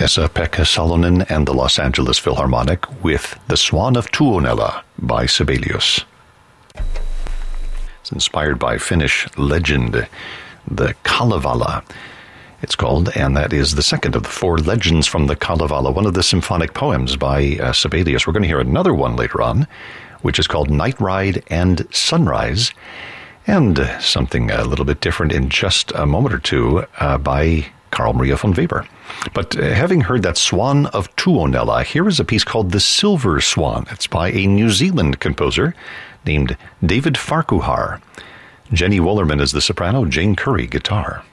Esa-Pekka Salonen and the Los Angeles Philharmonic with The Swan of Tuonela by Sibelius. It's inspired by Finnish legend, the Kalevala, it's called, and that is the second of the four legends from the Kalevala, one of the symphonic poems by Sibelius. We're going to hear another one later on, which is called Night Ride and Sunrise, and something a little bit different in just a moment or two by Carl Maria von Weber. But having heard that Swan of Tuonela, here is a piece called The Silver Swan. It's by a New Zealand composer named David Farquhar. Jenny Wollerman is the soprano, Jane Curry guitar.